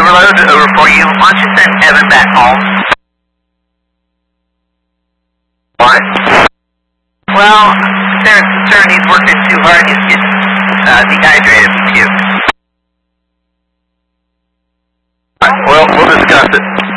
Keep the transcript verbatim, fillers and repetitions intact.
overload over for you. Why don't you send Evan back home? Why? Well, there's concern he's working too hard. He's getting uh, dehydrated from puke. Well, we'll discuss it.